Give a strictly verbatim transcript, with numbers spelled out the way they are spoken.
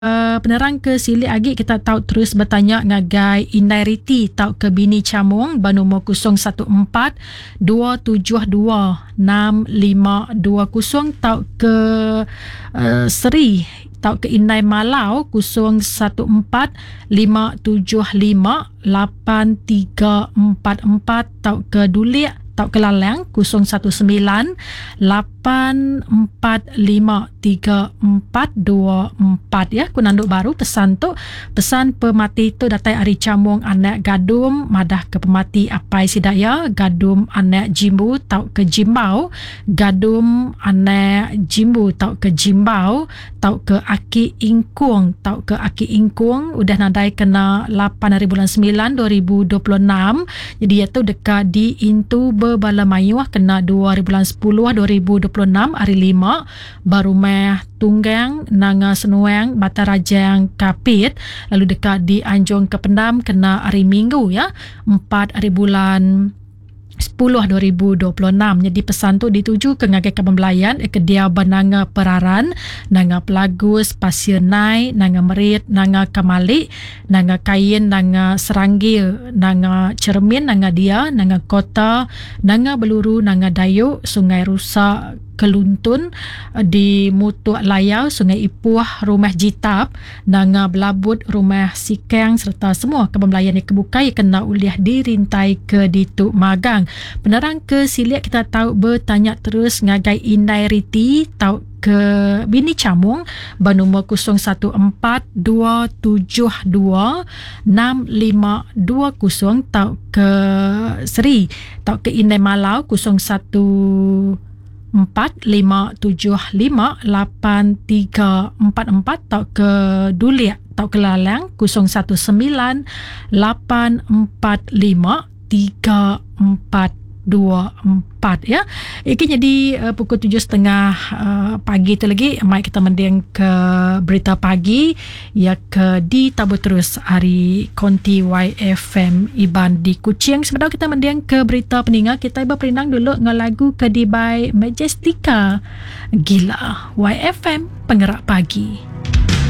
Uh, penerang ke Silik Agik kita tahu terus bertanya ngagai Inai Riti tahu ke Bini Camung bernombor kosong satu empat dua tujuh dua enam lima dua kosong tahu ke uh, Seri tahu ke Inai Malau kosong satu empat lima tujuh lima lapan tiga empat empat tahu ke Duliak tahu ke Lalang kosong satu sembilan lapan empat lima tiga empat dua empat ya. Kunanduk baru pesan tu pesan pemati tu datai Ari Camung anak Gadum madah ke pemati Apai Sidaya Gadum anak Jimbu tahu ke Jimbau Gadum anak Jimbu tahu ke Jimbau tahu ke Aki Ingkung tahu ke Aki Ingkung udah nadai kena lapan hari bulan sembilan dua ribu dua puluh enam jadi iaitu dekat di Intu Bebala Mayuah kena dua hari bulan sepuluh dua ribu dua puluh enam hari lima baru meh Tunggang Nanga Senuang Batarajang Kapit lalu dekat di Anjung Kependam kena hari Minggu ya empat hari bulan sepuluh dua ribu dua puluh enam. Jadi pesan tu dituju ke ngagai Kabembelayan ke dia Bananga Peraran Nanga Pelagus Pasir Nai Nanga Merit Nanga Kamalik Nanga Kain Nanga Seranggil Nanga Cermin Nanga Dia Nanga Kota Nanga Beluru Nanga Dayuk Sungai Rusak Keluntun di Mutuk Layau Sungai Ipuah Rumah Jitap Nanga Belabut Rumah Sikang serta semua Kabembelayan yang kebukai kena uliah dirintai ke Dituk Magang. Penerang ke Silik kita tahu bertanya terus ngagai Inai Riti tahu ke Bini Camung bernombor kosong satu empat dua tujuh dua enam lima dua kosong tahu ke Seri tahu ke Inai Malau kosong satu empat lima tujuh lima lapan tiga empat empat tahu ke Duliak tahu ke Lalang kosong satu sembilan lapan empat lima tiga empat dua empat ya. Iki jadi uh, pukul tujuh setengah uh, pagi tu lagi mai kita mendiang ke berita pagi ya ke di tabu terus hari Konti Y F M Iban di Kuching. Sebelum kita mendiang ke berita peningat kita iba perinang dulu dengan lagu ke di by Majestica Gila Y F M Penggerak Pagi.